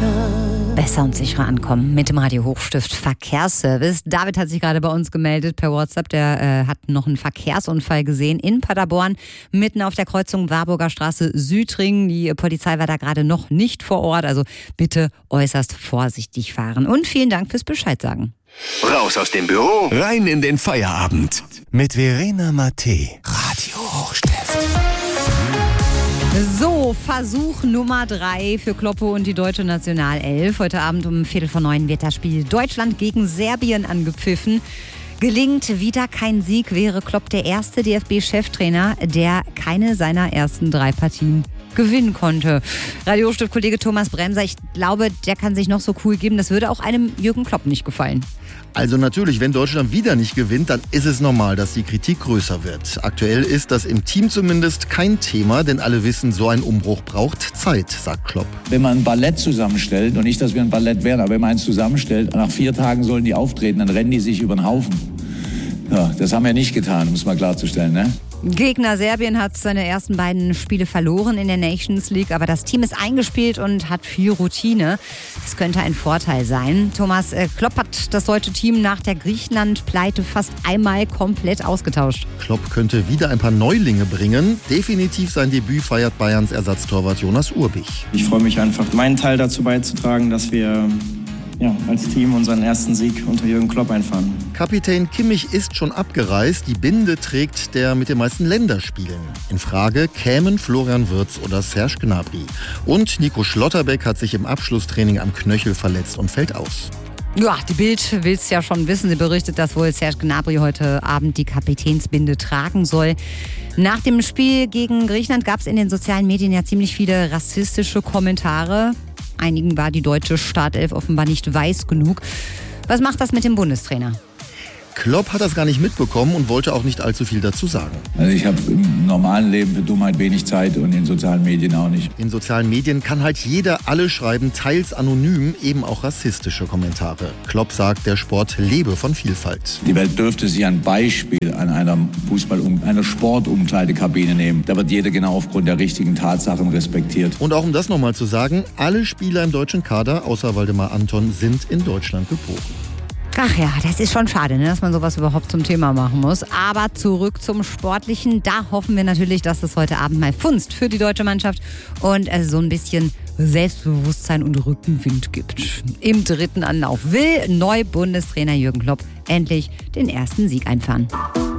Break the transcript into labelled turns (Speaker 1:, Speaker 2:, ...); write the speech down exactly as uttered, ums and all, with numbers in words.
Speaker 1: Besser und sicherer ankommen mit dem Radio Hochstift Verkehrsservice. David hat sich gerade bei uns gemeldet per WhatsApp. Der äh, hat noch einen Verkehrsunfall gesehen in Paderborn, mitten auf der Kreuzung Warburger Straße Südring. Die Polizei war da gerade noch nicht vor Ort, also bitte äußerst vorsichtig fahren. Und vielen Dank fürs Bescheid sagen.
Speaker 2: Raus aus dem Büro,
Speaker 3: rein in den Feierabend. Mit Verena Mattei. Radio Hochstift.
Speaker 1: So, Versuch Nummer drei für Kloppo und die deutsche Nationalelf. Heute Abend um Viertel vor neun wird das Spiel Deutschland gegen Serbien angepfiffen. Gelingt wieder kein Sieg, wäre Klopp der erste D F B-Cheftrainer, der keine seiner ersten drei Partien gewinnen konnte. Radio-Stift-Kollege Thomas Bremser, ich glaube, der kann sich noch so cool geben. Das würde auch einem Jürgen Klopp nicht gefallen.
Speaker 4: Also natürlich, wenn Deutschland wieder nicht gewinnt, dann ist es normal, dass die Kritik größer wird. Aktuell ist das im Team zumindest kein Thema, denn alle wissen, so ein Umbruch braucht Zeit, sagt Klopp.
Speaker 5: Wenn man ein Ballett zusammenstellt, und nicht, dass wir ein Ballett wären, aber wenn man eins zusammenstellt, nach vier Tagen sollen die auftreten, dann rennen die sich über den Haufen. Ja, das haben wir nicht getan, um es mal klarzustellen, ne?
Speaker 1: Gegner Serbien hat seine ersten beiden Spiele verloren in der Nations League, aber das Team ist eingespielt und hat viel Routine. Das könnte ein Vorteil sein. Thomas, äh, Klopp hat das deutsche Team nach der Griechenland-Pleite fast einmal komplett ausgetauscht.
Speaker 4: Klopp könnte wieder ein paar Neulinge bringen. Definitiv sein Debüt feiert Bayerns Ersatztorwart Jonas Urbich.
Speaker 6: Ich freue mich einfach, meinen Teil dazu beizutragen, dass wir ja, als Team unseren ersten Sieg unter Jürgen Klopp einfahren.
Speaker 4: Kapitän Kimmich ist schon abgereist. Die Binde trägt der mit den meisten Länderspielen. In Frage kämen Florian Wirtz oder Serge Gnabry. Und Nico Schlotterbeck hat sich im Abschlusstraining am Knöchel verletzt und fällt aus.
Speaker 1: Ja, die Bild will es ja schon wissen. Sie berichtet, dass wohl Serge Gnabry heute Abend die Kapitänsbinde tragen soll. Nach dem Spiel gegen Griechenland gab es in den sozialen Medien ja ziemlich viele rassistische Kommentare. Einigen war die deutsche Startelf offenbar nicht weiß genug. Was macht das mit dem Bundestrainer?
Speaker 4: Klopp hat das gar nicht mitbekommen und wollte auch nicht allzu viel dazu sagen.
Speaker 5: Also ich habe im normalen Leben für Dummheit wenig Zeit und in sozialen Medien auch nicht.
Speaker 4: In sozialen Medien kann halt jeder alle schreiben, teils anonym, eben auch rassistische Kommentare. Klopp sagt, der Sport lebe von Vielfalt.
Speaker 5: Die Welt dürfte sich ein Beispiel an einer Fußball- einer Sportumkleidekabine nehmen. Da wird jeder genau aufgrund der richtigen Tatsachen respektiert.
Speaker 4: Und auch um das nochmal zu sagen, alle Spieler im deutschen Kader, außer Waldemar Anton, sind in Deutschland geboren.
Speaker 1: Ach ja, das ist schon schade, ne, dass man sowas überhaupt zum Thema machen muss. Aber zurück zum Sportlichen. Da hoffen wir natürlich, dass es heute Abend mal funzt für die deutsche Mannschaft und es so ein bisschen Selbstbewusstsein und Rückenwind gibt. Im dritten Anlauf will Neu-Bundestrainer Jürgen Klopp endlich den ersten Sieg einfahren.